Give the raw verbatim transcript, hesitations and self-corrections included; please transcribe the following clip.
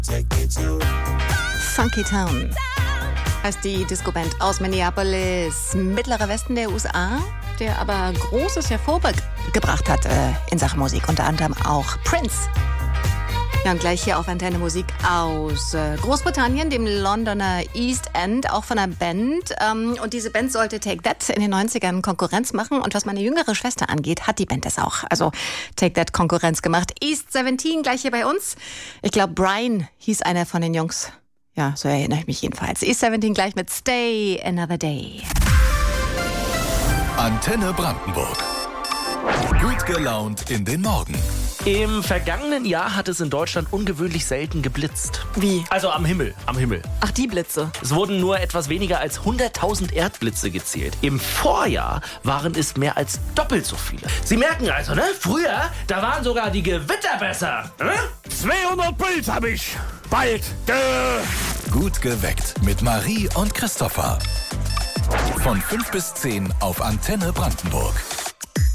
Funky Town heißt die Disco-Band aus Minneapolis, mittlerer Westen der U S A, der aber Großes hervorgebracht hat äh, in Sachen Musik, unter anderem auch Prince. Ja, und gleich hier auf Antenne Musik aus äh, Großbritannien, dem Londoner East End, auch von einer Band. Ähm, und diese Band sollte Take That in den neunzigern Konkurrenz machen. Und was meine jüngere Schwester angeht, hat die Band das auch. Also Take That Konkurrenz gemacht. East siebzehn gleich hier bei uns. Ich glaube, Brian hieß einer von den Jungs. Ja, so erinnere ich mich jedenfalls. East siebzehn gleich mit Stay Another Day. Antenne Brandenburg. Gut gelaunt in den Morgen. Im vergangenen Jahr hat es in Deutschland ungewöhnlich selten geblitzt. Wie? Also am Himmel, am Himmel. Ach, die Blitze. Es wurden nur etwas weniger als hunderttausend Erdblitze gezählt. Im Vorjahr waren es mehr als doppelt so viele. Sie merken also, ne? Früher, da waren sogar die Gewitter besser. Ne? zweihundert Blitz hab ich. Bald. Ge Gut geweckt mit Marie und Christopher. Von fünf bis zehn auf Antenne Brandenburg.